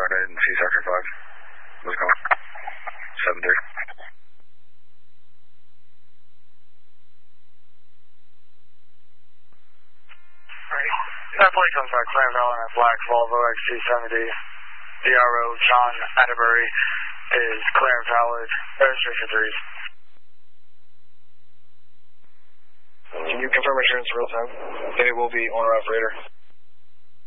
coordinate and see Sector 5. What's going on? 7-3. That plane comes back, Clarence Allen at Black Volvo XC70. DRO John Atterbury is Clarence Howard, registration 3. Can you confirm insurance real time? It will be owner operator.